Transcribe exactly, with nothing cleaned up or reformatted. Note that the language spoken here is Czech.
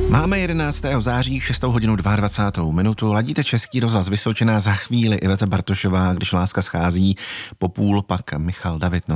Máme jedenáctého září, šestou hodinu dvacátou minutu. Ladíte Český rozhlas Vysočina, za chvíli Iveta Bartošová, Když láska schází, po půl pak Michal David. No